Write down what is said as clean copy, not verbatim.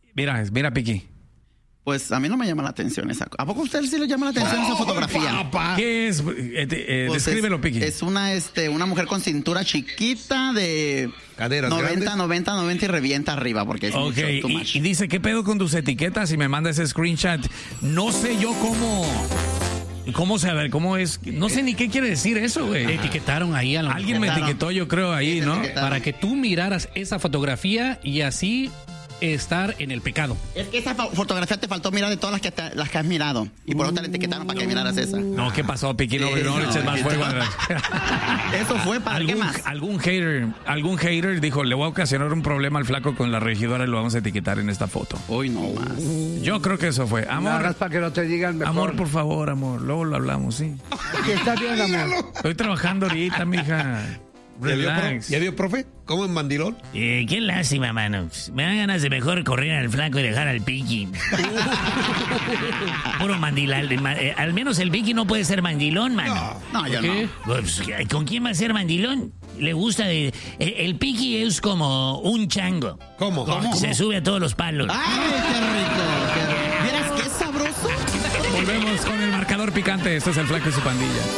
Mira, Piqui. Pues a mí no me llama la atención esa. ¿A poco a usted sí le llama la atención esa fotografía? Papá. ¿Qué es? Pues Descríbelo, Piqui. Es una mujer con cintura chiquita de caderas 90 y revienta arriba porque es mucho, too much. Y dice, ¿qué pedo con tus etiquetas? Y me manda ese screenshot. No sé yo cómo saber, cómo es. No sé ni qué quiere decir eso, güey. Te etiquetaron ahí a lo mejor. Alguien me etiquetó, yo creo, ahí, ¿no? Para que tú miraras esa fotografía y así estar en el pecado. Es que esa fotografía te faltó mirar de todas las que has mirado. Y por otra le etiquetaron para que miraras esa. No, ¿qué pasó, Piqui? No le eches más fuego. Eso fue para qué más. Algún hater dijo, le voy a ocasionar un problema al flaco con la regidora y lo vamos a etiquetar en esta foto. Uy, no más. Yo creo que eso fue. Amor, para que no te digan mejor. Amor, por favor, amor. Luego lo hablamos, ¿sí? ¿Qué está bien, amor? Estoy trabajando ahorita, mija. Relax. ¿Ya vio, profe? ¿Cómo en mandilón? Qué lástima, mano. Me dan ganas de mejor correr al flaco y dejar al Piqui. Puro mandilal. Al menos el Piqui no puede ser mandilón, mano. No, yo no. Pues, ¿con quién va a ser mandilón? Le gusta el Piqui es como un chango. ¿Cómo? Se sube a todos los palos. ¡Ay, qué rico! ¿Vieras qué sabroso? Volvemos con el marcador picante. Esto es el flaco y su pandilla.